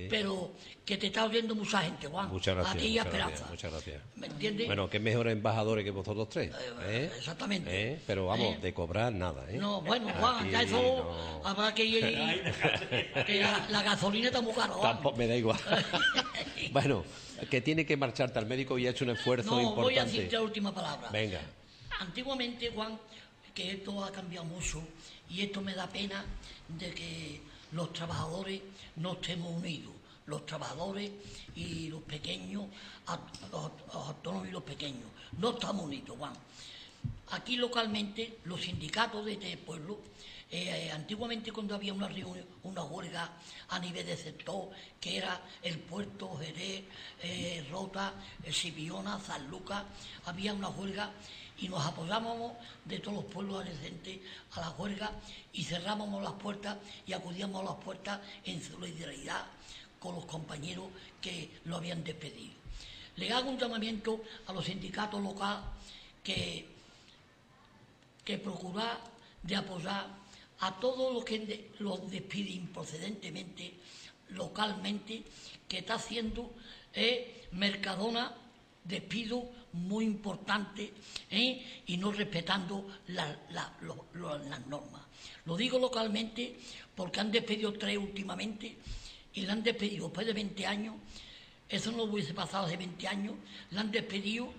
pero que te está oyendo mucha gente, Juan. Muchas gracias. A ti y a Esperanza. Muchas gracias. ¿Me entiendes? Bueno, que mejores embajadores que vosotros tres. Exactamente. Pero vamos, de cobrar nada. No, bueno, Juan, aquí ya eso habrá que ir. Que la gasolina está muy cara, Juan. Tampoco me da igual. Bueno, que tiene que marcharte al médico y ha hecho un esfuerzo importante. Voy a decirte la última palabra. Venga. Antiguamente, Juan, que esto ha cambiado mucho y esto me da pena de que los trabajadores no estemos unidos. Los trabajadores y los pequeños, los autónomos y los pequeños, no estamos unidos, Juan. Aquí localmente, los sindicatos de este pueblo, antiguamente cuando había una reunión, una huelga a nivel de sector, que era el Puerto, Jerez, Rota, Sibiona, San Lucas, había una huelga y nos apoyábamos de todos los pueblos adolescentes a la huelga y cerrábamos las puertas y acudíamos a las puertas en solidaridad con los compañeros que lo habían despedido. Le hago un llamamiento a los sindicatos locales que procurar de apoyar a todos los que los despiden improcedentemente, localmente, que está haciendo Mercadona despido muy importante y no respetando las normas. Lo digo localmente porque han despedido 3 últimamente y la han despedido después de 20 años. Eso no lo hubiese pasado hace 20 años. La han despedido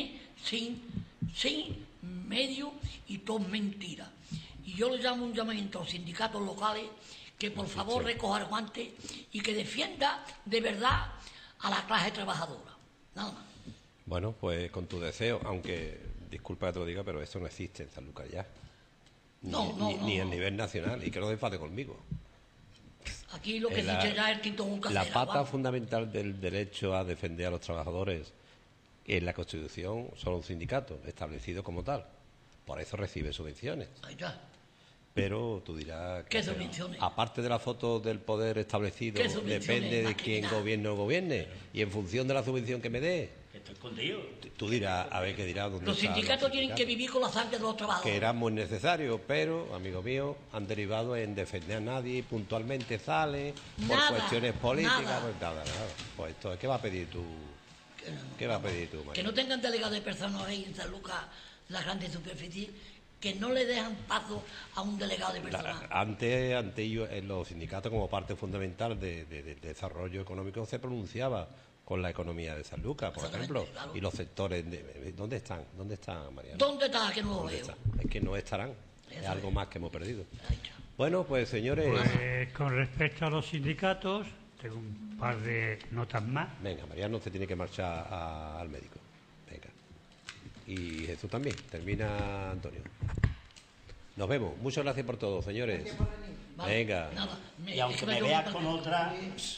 sin medio y todo mentira. Y yo le llamo un llamamiento a los sindicatos locales que por favor recoja el guante y que defienda de verdad a la clase trabajadora. Nada más. Bueno, pues con tu deseo, aunque, disculpa que te lo diga, pero esto no existe en San Lucas ya. Ni a nivel nacional, y que no se enfade conmigo. Aquí lo que existe ya es el quinto un casera. La pata fundamental del derecho a defender a los trabajadores en la Constitución son los sindicatos, establecidos como tal. Por eso recibe subvenciones. Ahí está. Pero tú dirás que, ¿qué subvenciones? aparte de la foto del poder establecido, depende de quién gobierne o gobierne, y en función de la subvención que me dé. Esto escondido. Tú dirás, a ver qué dirás. Los sindicatos tienen que vivir con la sangre de los trabajadores. Que eran muy necesarios, pero, amigo mío, han derivado en defender a nadie, puntualmente sale, por cuestiones políticas, pues nada. Pues esto, ¿qué va a pedir tú? ¿Qué va a pedir tú, María? Que no tengan delegados de personas ahí en San Lucas, la grande superficie, que no le dejan paso a un delegado de personas. Antes ellos, en los sindicatos, como parte fundamental del desarrollo económico, se pronunciaba con la economía de San Lucas, por ejemplo, claro. Y los sectores ¿dónde están, Mariano? ¿Dónde está? Que no lo veo. Es que no estarán. Es algo más que hemos perdido. Bueno, pues señores, pues, con respecto a los sindicatos, tengo un par de notas más. Venga, Mariano se tiene que marchar al médico. Venga. Y Jesús también. Termina Antonio. Nos vemos. Muchas gracias por todo, señores. Venga. Nada, y aunque me veas con otra,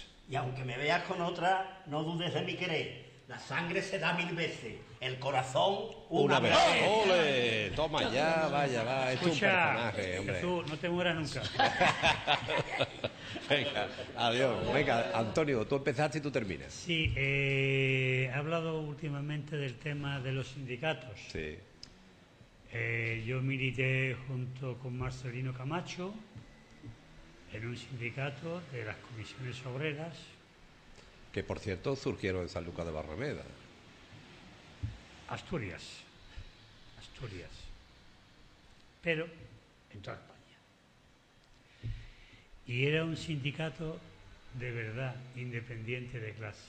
no dudes de mi querer. La sangre se da 1000 veces, el corazón una vez. ¡Ole! Toma ya, vaya, va. Esto es un personaje, hombre. Jesús, no te mueras nunca. Venga, adiós. Venga, Antonio, tú empezaste y tú terminas. Sí, he hablado últimamente del tema de los sindicatos. Sí. Yo milité junto con Marcelino Camacho en un sindicato de las comisiones obreras. Que, por cierto, surgieron en San Lucas de Barrameda. Asturias. Pero en toda España. Y era un sindicato de verdad independiente de clase.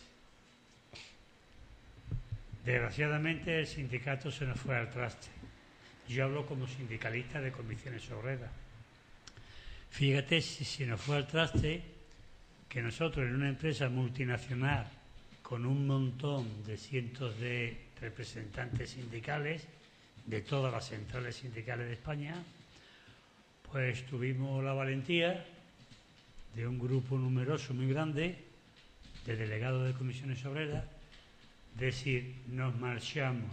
Desgraciadamente el sindicato se nos fue al traste. Yo hablo como sindicalista de comisiones obreras. Fíjate si se nos fue al traste que nosotros en una empresa multinacional con un montón de cientos de representantes sindicales de todas las centrales sindicales de España, pues tuvimos la valentía de un grupo numeroso muy grande de delegados de comisiones obreras decir nos marchamos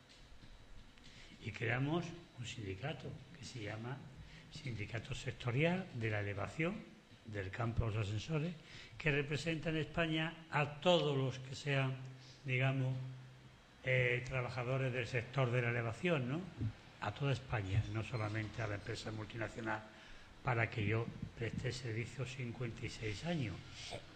y creamos un sindicato que se llama Sindicato Sectorial de la Elevación del campo de los ascensores, que representa en España a todos los que sean, digamos, trabajadores del sector de la elevación, ¿no? A toda España, no solamente a la empresa multinacional para que yo preste servicio 56 años.